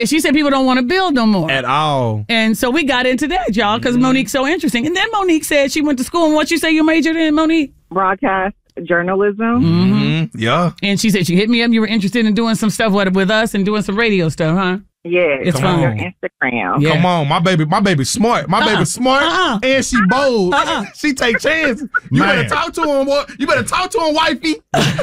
she said people don't want to build no more. At all. And so we got into that, y'all, because Monique's so interesting. And then Monique said she went to school. And what you say you majored in, Monique? Broadcast journalism. Mm-hmm. Yeah. And she said she hit me up. You were interested in doing some stuff with us and doing some radio stuff, huh? Yeah, it's on your Instagram. Yeah. Come on, my baby smart. My baby smart, and she bold. She take chances. You better talk to him, boy. You better talk to him, wifey.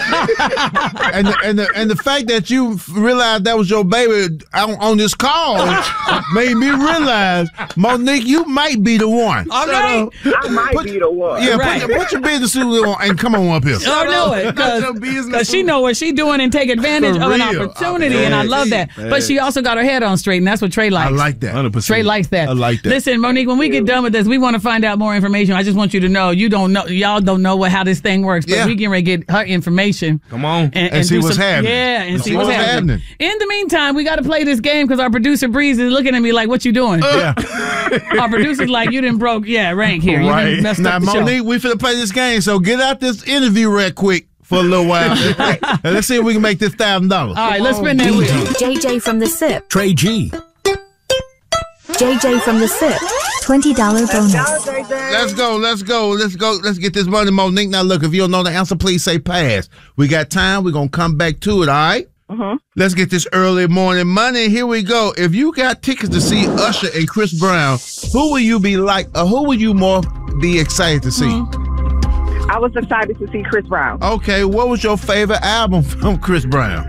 and the fact that you realized that was your baby on this call made me realize, Monique, you might be the one. Okay. I might be the one. Yeah, right. put your business suit on and come on up here. I know it, because she know what she doing and take advantage of an opportunity, and I love that. But she also got her head on straight, and that's what Trey likes. I like that. 100%. Trey likes that. I like that. Listen, Monique, when we get done with this, we want to find out more information. I just want you to know, y'all don't know how this thing works, but we getting ready to get her information. Come on. And see what's happening. Yeah, and see what's happening. In the meantime, we got to play this game because our producer Breeze is looking at me like, what you doing? Yeah. Our producer's like, you done broke, rank here. You done messed Now, up the Monique, show. we finna play this game, so get out this interview right quick for a little while. And let's see if we can make this $1,000. All right, let's spin that wheel. JJ from the SIP. Trey G. JJ from the SIP. $20 bonus. Let's go. Let's get this money, Monique. Now, look, if you don't know the answer, please say pass. We got time. We're going to come back to it, all right? Let's get this early morning money. Here we go. If you got tickets to see Usher and Chris Brown, who will you be like, or who would you more be excited to see? I was excited to see Chris Brown. Okay, what was your favorite album from Chris Brown?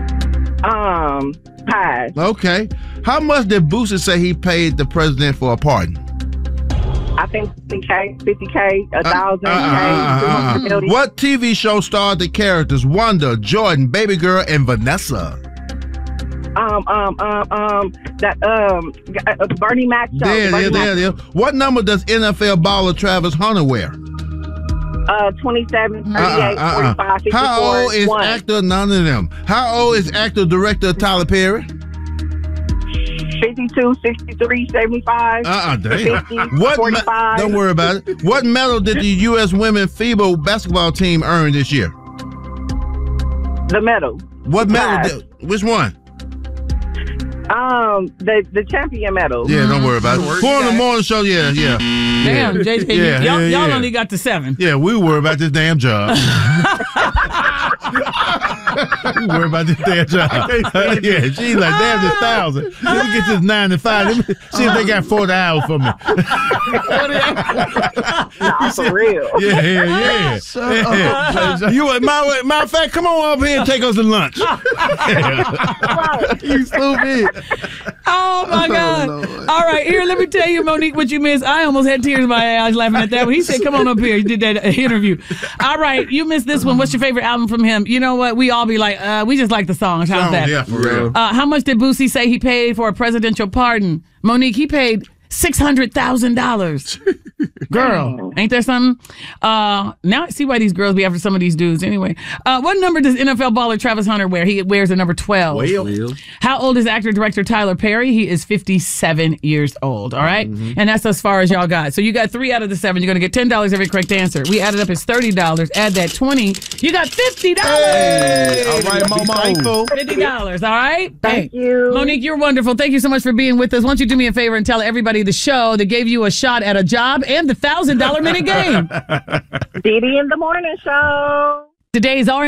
Pass. Okay. How much did Boosie say he paid the president for a pardon? I think 50K, 1,000K, 200 million. What TV show starred the characters Wanda, Jordan, Baby Girl, and Vanessa? Bernie Mac show. There. What number does NFL baller Travis Hunter wear? 27, 38, 45, 54. How old is actor? None of them. How old is actor director Tyler Perry? 52, 63, 75, Damn. 50, 45. Don't worry about it. What medal did the U.S. women FIBA basketball team earn this year? The medal. What medal? Which one? The champion medal. Yeah, don't worry about it. Who on the morning show? Yeah. Damn, JJ, y'all only got to 7. Yeah, we worry about this damn job. We worry about this damn job. Yeah, she's like, damn, this 1,000. Let me get this 9 to 5. Let me see if they got 40 hours for me. Nah, for real. Yeah. Matter of fact, come on up here and take us to lunch. You stupid. Oh, my God. All right, here, let me tell you, Monique, what you missed. I almost had tears in my eyes laughing at that when he said, come on up here. He did that interview. All right, you missed this one. What's your favorite album from him? You know what? We all be like, we just like the songs. How's that? Yeah, for real. How much did Boosie say he paid for a presidential pardon? Monique, he paid $600,000. Girl, ain't that something? Now I see why these girls be after some of these dudes. Anyway, what number does NFL baller Travis Hunter wear? He wears the number 12. Well. How old is actor-director Tyler Perry? He is 57 years old, all right? And that's as far as y'all got. So you got 3 out of the 7. You're going to get $10 every correct answer. We added up as $30. Add that 20. You got $50. Hey, all right, Momo. $50, all right? Thank you. Monique, you're wonderful. Thank you so much for being with us. Why don't you do me a favor and tell everybody the show that gave you a shot at a job and the $1,000 minute game. Dee Dee in the Morning Show. Today's